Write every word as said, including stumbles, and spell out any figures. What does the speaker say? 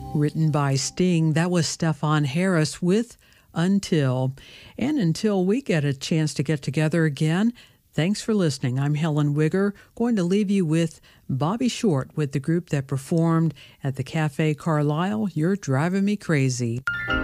Written by Sting, that was Stefan Harris with Until. And until we get a chance to get together again, thanks for listening. I'm Helen Wigger, going to leave you with Bobby Short with the group that performed at the Cafe Carlisle, You're Driving Me Crazy.